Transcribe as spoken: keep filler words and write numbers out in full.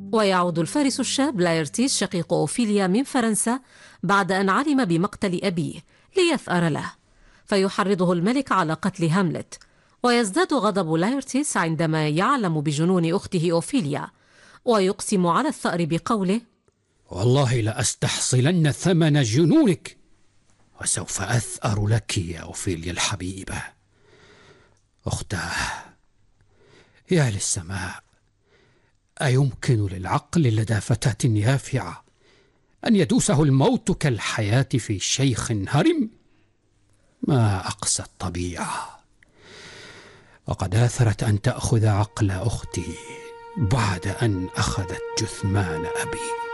ويعود الفارس الشاب لايرتيس شقيق أوفيليا من فرنسا بعد أن علم بمقتل أبيه ليثأر له، فيحرضه الملك على قتل هاملت، ويزداد غضب لايرتيس عندما يعلم بجنون أخته أوفيليا، ويقسم على الثأر بقوله: والله لأستحصلن ثمن جنونك، وسوف أثأر لك يا أوفيليا الحبيبة. أختاه، يا للسماء، أيمكن للعقل لدى فتاة يافعة أن يدوسه الموت كالحياة في شيخ هرم؟ ما أقسى الطبيعة، وقد آثرت أن تأخذ عقل أختي بعد أن أخذت جثمان أبي.